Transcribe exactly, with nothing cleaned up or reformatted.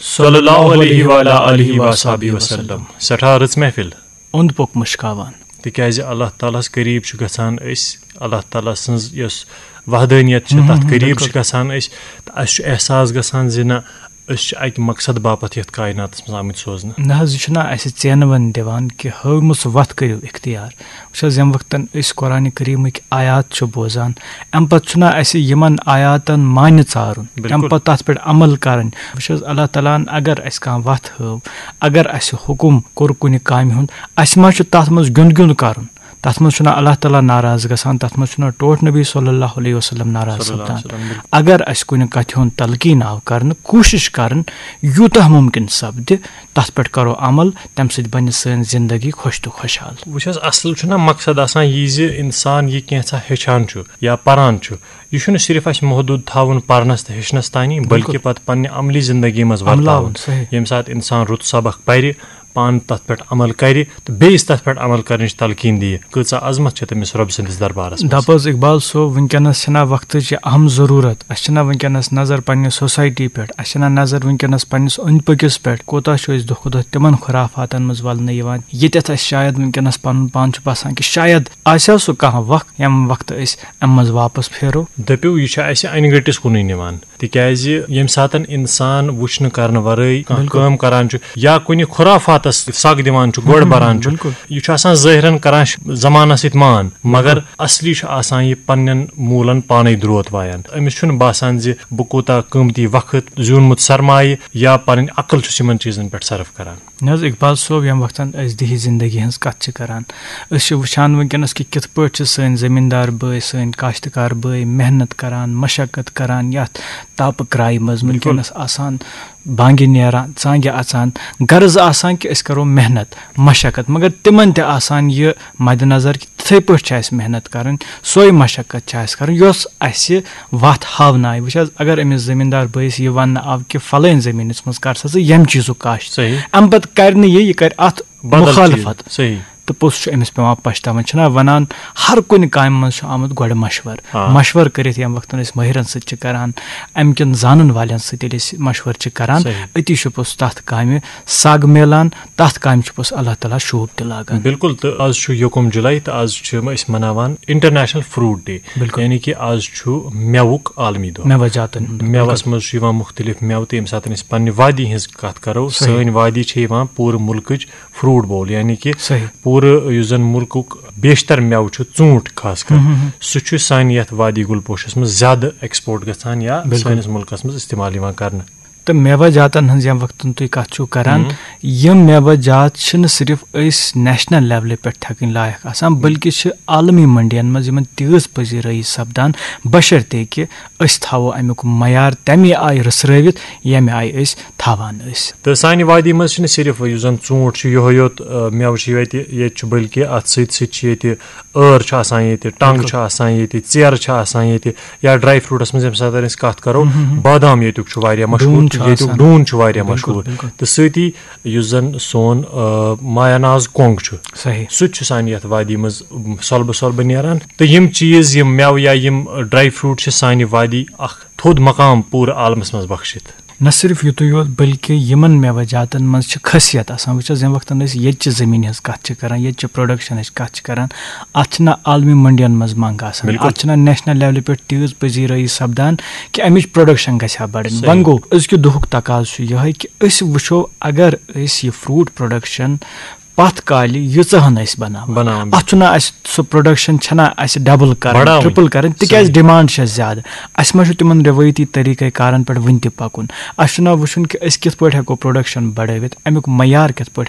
صلی اللہ علیہ وعلیٰ آلہ وصحبہ وسلم. سٮ۪ٹھاہ رٕژ محفل اوٚنٛد پوٚک مُشکاوان تِکیازِ اللہ تعالیٰ ہَس قریٖب چھُ گژھان أسۍ اللہ تعالیٰ سٕنٛز یۄس وحدٲنیت چھِ تَتھ قریٖب چھِ گژھان أسۍ تہٕ اَسہِ چھُ احساس گژھان زِ نہ أسۍ چھِ اَکہِ مقصد باپتھ یَتھ کایناتَس منٛز آمٕتۍ سوزنہٕ. نہ حظ یہِ چھُنہ اَسہِ ژینوَن دِوان کہِ ہٲومٕژ وَتھ کٔرِو اِختیار. وٕچھ حظ ییٚمہِ وقتَن أسۍ قۄرانہِ کریٖمٕکۍ آیات چھِ بوزان اَمہِ پَتہٕ چھُنہ اَسہِ یِمن آیاتَن مانہِ ژارُن اَمہِ پَتہٕ تَتھ پٮ۪ٹھ عمل کَرٕنۍ. وٕچھ حظ اللہ تعالیٰ ہَن اگر اَسہِ کانٛہہ وَتھ ہٲو اگر اَسہِ حُکُم کوٚر کُنہِ کامہِ ہُنٛد اَسہِ ما چھُ تَتھ منٛز گیُنٛد گیُنٛد کَرُن. تَتھ منٛز چھُنہ اللہ تعالیٰ ناراض گژھان تَتھ منٛز چھُنہ ٹوٹھ نبی صلی اللہ علیہ وسلم ناراض سپدان. اگر اَسہِ کُنہِ کَتھِ ہُنٛد تلقیٖن آو کَرنہٕ کوٗشِش کَرٕنۍ یوٗتاہ مُمکِن سپدِ تَتھ پٮ۪ٹھ کَرو عمل تَمہِ سۭتۍ بَنہِ سٲنۍ زندگی خۄش تہٕ خۄشحال. وٕچھ حظ اَصٕل چھُنہ مقصد آسان یہِ زِ اِنسان یہِ کینٛژھا ہیٚچھان چھُ یا پَران چھُ یہِ چھُنہٕ صرف اَسہِ محدوٗد تھاوُن پَرنَس تہٕ ہیٚچھنَس تانی بٔلکہِ پَتہٕ پنٛنہِ عملی زندگی منٛز واتناوُن. ییٚمہِ ساتہٕ اِنسان رُت سبق پَرِ پانہٕ تَتھ پٮ۪ٹھ عمل کَرِ تہٕ بیٚیِس تَتھ پٮ۪ٹھ عمل کَرنٕچ تلقیٖن دِیہِ کۭژاہ عظمت چھِ تٔمِس رۄبہٕ سٕنٛدِس دربارَس منٛز. دَپ حظ اقبال صٲب وٕنکیٚنَس چھِنہ وقتٕچ اہم ضروٗرت اَسہِ چھِنہ وٕنکیٚنَس نظر پنٛنہِ سوسایٹی پٮ۪ٹھ اَسہِ چھِنہ نظر وٕنکیٚنَس پنٛنِس أنٛدۍ پٔکِس پٮ۪ٹھ کوٗتاہ چھُ أسۍ دۄہ کھۄتہٕ دۄہ تِمن خُرافاتن منٛز وَلنہٕ یِوان ییٚتٮ۪تھ اَسہِ شاید وٕنکیٚنَس پَنُن پان چھُ باسان کہِ شاید آسہِ ہا سُہ کانٛہہ وقت ییٚمہِ وقتہٕ أسۍ اَمہِ منٛز واپس پھیرو. دٔپِو یہِ چھُ اَسہِ اَنہِ گٔٹِس کُنُے نِوان تِکیازِ ییٚمہِ ساتہٕ اِنسان وٕچھنہٕ کرنہٕ وَرٲے کانٛہہ کٲم کران چھُ یا کُنہِ خُرافاتس سَگ دِوان چھُ گۄڈٕ بَران چھُ یہِ چھُ آسان ظٲہِرن کران زمانس سۭتۍ مان مگر اصلی چھُ آسان یہِ پنٕنٮ۪ن موٗلن پانے درٛوت وایان. أمِس چھُنہٕ باسان زِ بہٕ کوٗتاہ قۭمتی وقت زیوٗنمُت سرمایہِ یا پنٕنۍ عقل چھُس یِمن چیٖزن پٮ۪ٹھ صرف کران. نہ حظ اقبال صٲب ییٚمہِ وقتن أسۍ دِہی زندگی ہٕنٛز کتھ چھِ کران أسۍ چھِ وٕچھان وٕنکیٚنس کہِ کِتھ پٲٹھۍ چھِ سٲنۍ زٔمیٖندار بٲے سٲنۍ کاشتکار بٲے محنت کران مشقت کران یتھ تاپہٕ کرایہِ منٛز وٕنکیٚنس آسان بانگہِ نیران ژانگہِ اژان غرض آسان کہِ أسۍ کرو محنت مشقت مگر تِمن تہِ آسان یہِ مدِ نظر کہِ تِتھٕے پٲٹھۍ چھِ اَسہِ محنت کرٕنۍ سۄے مشقت چھِ اَسہِ کرٕنۍ یۄس اَسہِ وَتھ ہاونایہِ. وٕچھ حظ اگر أمِس زٔمیٖندار بٲیِس یہِ وننہٕ آو کہِ فلٲنۍ زٔمیٖنس منٛز کر سا ژٕ ییٚمہِ چیٖزُک کاشت اَمہِ پتہٕ کرِ نہٕ یہِ یہِ کرِ اتھ مُخالفت تہٕ پوٚتُس چھُ أمِس پیٚوان پَشتاوُن. چھِنہ وَنان ہر کُنہِ کامہِ منٛز چھُ آمُت گۄڈٕ مشوَر مشوَر کٔرِتھ ییٚمہِ وقتن أسۍ مٲہِرن سۭتۍ چھِ کران اَمہِ کٮ۪ن زانن والٮ۪ن سۭتۍ ییٚلہِ أسۍ مشوَر چھِ کران أتی چھُ پوٚتُس تَتھ کامہِ سگ میلان تَتھ کامہِ چھُ پوٚتُس اللہ تعالیٰ شوٗب تہِ لاگان. بِلکُل تہٕ آز چھُ یوکُم جُلاے تہٕ آز چھِ أسۍ مناوان انٹرنیشنل فروٗٹ ڈے یعنی کہِ آز چھُ میوُک عالمی دۄہ. میوَجاتن میوَس منٛز چھُ یِوان مُختٔلِف میوٕ تہٕ ییٚمہِ ساتہٕ أسۍ پننہِ وادی ہِنٛز کَتھ کرو سٲنۍ وادی چھِ یِوان پوٗرٕ مُلکٕچ فروٗٹ بول یعنی کہِ پوٗرٕ یُس زن مُلکُک بیشتر میوٕ چھُ ژوٗنٛٹھ خاص کر سُہ چھُ سانہِ یتھ وادی گُلپوشس منٛز زیادٕ ایٚکٕسپورٹ گژھان یا سٲنِس مُلکس منٛز استعمال یِوان کرنہٕ. تہٕ میوٕ جاتن ہٕنٛز ییٚمہِ وقتن تُہۍ کتھ چھِو کران یِم میوٕ جات چھِنہٕ صرف أسۍ نیشنل لیولہِ پٮ۪ٹھ تھکٕنۍ لایق آسان بٔلکہِ چھِ عالمی منڈین منٛز یِمن تیٖژ پذیٖرٲیی سپدان بشرطے کہِ أسۍ تھاوو امیُک معیار تمے آیہِ رٕژھرٲوِتھ ییٚمہِ آیہِ أسۍ تھاوان ٲسۍ. تہٕ سانہِ وادی منٛز چھِنہٕ صرف یُس زن ژوٗنٛٹھ چھُ یِہوے یوت میوٕ چھُ ییٚتہِ ییٚتہِ چھُ بٔلکہِ اتھ سۭتۍ سۭتۍ چھِ ییٚتہِ ٲر چھُ آسان ییٚتہِ ٹنٛگ چھُ آسان ییٚتہِ ژیرٕ چھِ آسان ییٚتہِ یا ڈراے فروٗٹس منٛز ییٚمہِ ساتہٕ أسۍ کتھ کرو بادام ییٚتیُک چھُ واریاہ مشہوٗر ییٚتیُک ڈوٗن چھُ واریاہ مشہوٗر تہٕ سۭتی یُس زن سون مایناز کۄنٛگ چھُ سُہ تہِ چھُ سانہِ یتھ وادی منٛز سۄلبہٕ سۄلبہٕ نیران تہٕ یِم چیٖز یِم میوٕ یا یِم ڈراے فروٗٹ چھِ سانہِ وادی اکھ تھوٚد مقام پوٗرٕ عالمس منٛز بخشِتھ. نہ صرف یُتُے یوت بٔلکہِ یِمن میوٕ جاتن منٛز چھِ خٲصیت آسان وٕچھ حظ ییٚمہِ وقتن أسۍ ییٚتہِ چہِ زٔمیٖنہِ ہٕنٛز کتھ چھِ کران ییٚتہِ چہِ پروڈکشنٕچ کتھ چھِ کران اتھ چھِنہ عالمی منڈین منٛز منٛگ آسان اتھ چھِنہ نیشنل لیولہِ پٮ۪ٹھ تیٖژ پذیٖرٲیی سپدان کہِ امِچ پروڈکشن گژھِ ہا بڑٕنۍ. وۄنۍ گوٚو أزکہِ دُہُک تقاضہٕ چھُ یِہوے کہِ أسۍ وٕچھو اگر أسۍ یہِ فروٗٹ پروڈکشن پتھ کالہِ ییٖژاہ ہن أسۍ بناوان اتھ چھُنہ اَسہِ سُہ پروڈکشن چھنہ اَسہِ ڈبل کرٕنۍ ٹرپل کرٕنۍ تِکیازِ ڈِمانڈ چھےٚ زیادٕ اَسہِ ما چھُ تِمن رِوٲیتی طٔریٖقے کارن پٮ۪ٹھ وُنہِ تہِ پکُن. اَسہِ چھُنہ وٕچھُن کہِ أسۍ کِتھ پٲٹھۍ ہٮ۪کو پروڈکشن بڑٲوِتھ امیُک معیار کِتھ پٲٹھۍ